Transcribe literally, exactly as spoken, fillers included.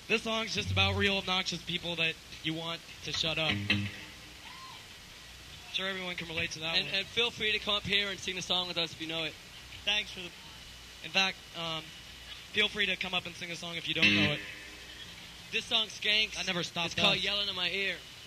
This song's just about real obnoxious people that you want to shut up. Sure, everyone can relate to that and, one. and feel free to come up here and sing the song with us if you know it. Thanks for the... In fact, um, feel free to come up and sing a song if you don't know it. This song skanks. I never stopped It's called us. Yelling in My Ear.